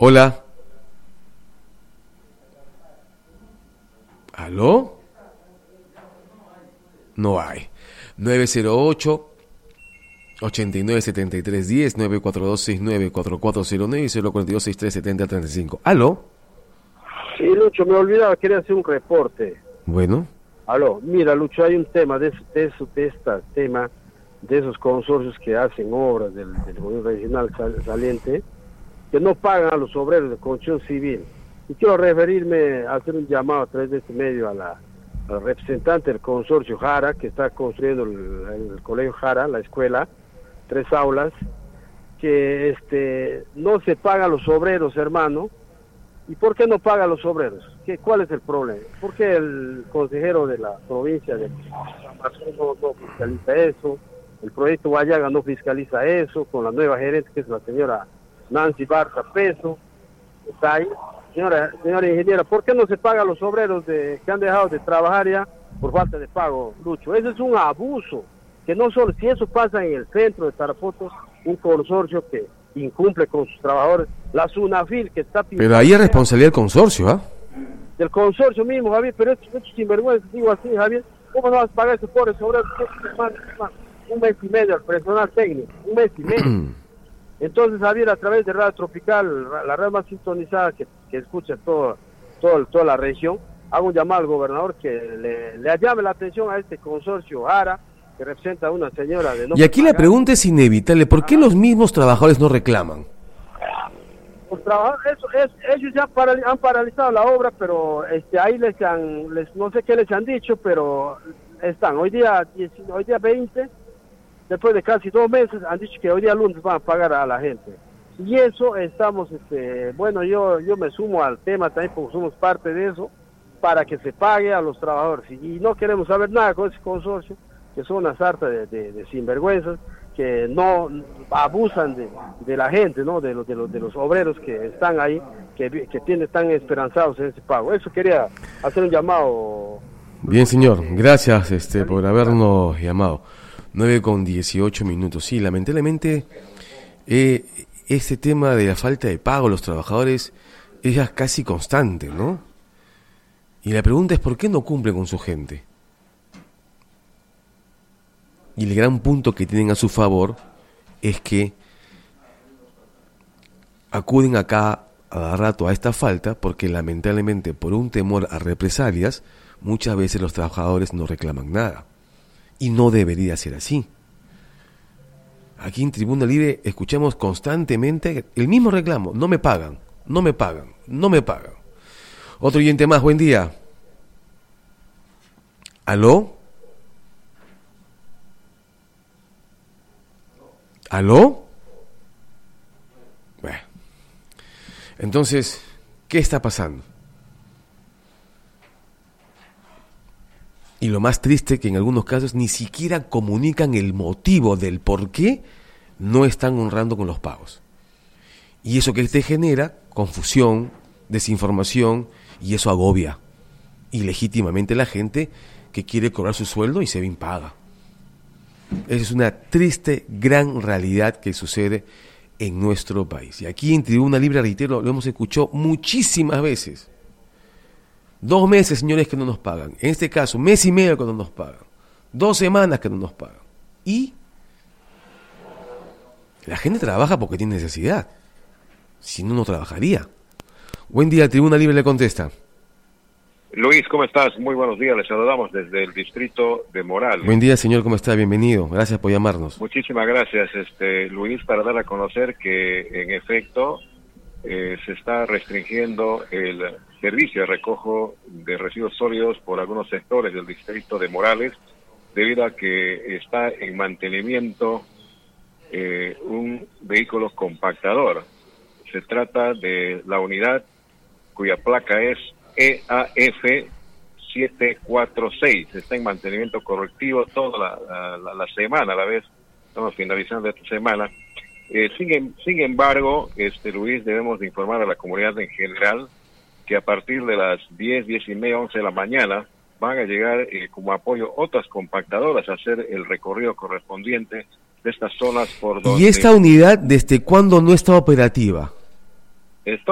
Hola. ¿Aló? No hay. 908-897310, 942-694409 y 042-6370-35. ¿Aló? Sí, Lucho, me olvidaba, quería hacer un reporte. Bueno. Aló, mira, Lucho, hay un tema de esos consorcios que hacen obras del gobierno regional saliente, que no pagan a los obreros de construcción civil. Y quiero referirme a hacer un llamado a través de este medio al representante del consorcio Jara, que está construyendo el colegio Jara, la escuela, 3 aulas, que no se paga a los obreros, hermano. ¿Y por qué no paga a los obreros? ¿Cuál es el problema? ¿Por qué el consejero de la provincia de Amazon no fiscaliza eso? El proyecto Guayaga no fiscaliza eso, con la nueva gerente, que es la señora Nancy Barca Peso, está ahí. Señora ingeniera, ¿por qué no se paga a los obreros que han dejado de trabajar ya por falta de pago, Lucho? Eso es un abuso, que no solo, si eso pasa en el centro de Tarapoto, un consorcio que incumple con sus trabajadores, la SUNAFIL que está pintando... Pero ahí es responsabilidad del consorcio, ¿ah? Del consorcio mismo, Javier, pero estos sinvergüenza, digo así, Javier, ¿cómo no vas a pagar esos pobres obreros? Un mes y medio al personal técnico, un mes y medio. Entonces, Javier, a través de Radio Tropical, la red más sintonizada que escucha toda la región, hago un llamado al gobernador que le llame la atención a este consorcio ARA, que representa a una señora de... Y aquí la pregunta es inevitable, ¿por qué los mismos trabajadores no reclaman? Los trabajadores, ellos ya han paralizado la obra, pero ahí no sé qué les han dicho, pero están, hoy día 20, después de casi 2 meses, han dicho que hoy día lunes van a pagar a la gente. Y eso estamos, bueno, yo me sumo al tema también porque somos parte de eso, para que se pague a los trabajadores. Y no queremos saber nada con ese consorcio, que son una sarta de sinvergüenzas, que no abusan de la gente, ¿no? de los obreros que están ahí, que están esperanzados en ese pago. Eso quería hacer un llamado. Bien, señor, gracias por habernos llamado. 9:18. Sí, lamentablemente este tema de la falta de pago a los trabajadores es ya casi constante, ¿no? Y la pregunta es ¿por qué no cumplen con su gente? Y el gran punto que tienen a su favor es que acuden acá a rato a esta falta porque lamentablemente por un temor a represalias muchas veces los trabajadores no reclaman nada. Y no debería ser así. Aquí en Tribuna Libre escuchamos constantemente el mismo reclamo. No me pagan, no me pagan, no me pagan. Otro oyente más, buen día. ¿Aló? ¿Aló? Bueno. Entonces, ¿qué está pasando? Y lo más triste que en algunos casos ni siquiera comunican el motivo del por qué no están honrando con los pagos. Y eso que te genera confusión, desinformación, y eso agobia ilegítimamente a la gente que quiere cobrar su sueldo y se ve impaga. Esa es una triste, gran realidad que sucede en nuestro país. Y aquí en Tribuna Libre, reitero, lo hemos escuchado muchísimas veces. 2 meses, señores, que no nos pagan. En este caso, 1 mes y medio que no nos pagan. 2 semanas que no nos pagan. Y la gente trabaja porque tiene necesidad. Si no, no trabajaría. Buen día, Tribuna Libre le contesta. Luis, ¿cómo estás? Muy buenos días, les saludamos desde el distrito de Morales. Buen día, señor, ¿cómo está? Bienvenido, gracias por llamarnos. Muchísimas gracias, Luis, para dar a conocer que, en efecto, se está restringiendo el servicio de recojo de residuos sólidos por algunos sectores del distrito de Morales, debido a que está en mantenimiento un vehículo compactador. Se trata de la unidad cuya placa es EAF 746. Está en mantenimiento correctivo toda la semana, a la vez estamos finalizando esta semana. Sin embargo, Luis, debemos de informar a la comunidad en general que a partir de las 10:30, 11 de la mañana van a llegar como apoyo otras compactadoras a hacer el recorrido correspondiente de estas zonas por donde... ¿Y esta unidad desde cuándo no está operativa?